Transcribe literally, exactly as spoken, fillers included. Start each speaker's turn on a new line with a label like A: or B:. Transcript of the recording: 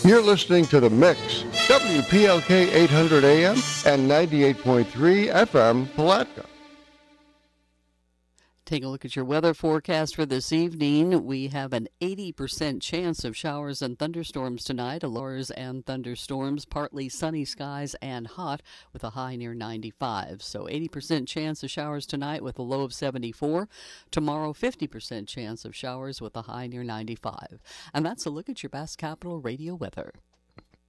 A: You're listening to The Mix, W P L K eight hundred A M and ninety-eight point three F M, Palatka.
B: Take a look at your weather forecast for this evening. We have an eighty percent chance of showers and thunderstorms tonight. Showers and thunderstorms, partly sunny skies and hot with a high near ninety-five. So eighty percent chance of showers tonight with a low of seventy-four. Tomorrow, fifty percent chance of showers with a high near ninety-five. And that's a look at your Bass Capital radio weather.